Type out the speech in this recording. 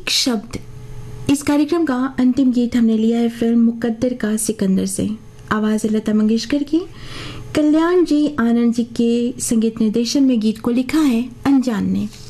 एक शब्द। इस कार्यक्रम का अंतिम गीत हमने लिया है फिल्म मुकद्दर का सिकंदर से। आवाज़ लता मंगेशकर की, कल्याण जी आनंद जी के संगीत निर्देशन में गीत को लिखा है अनजान ने।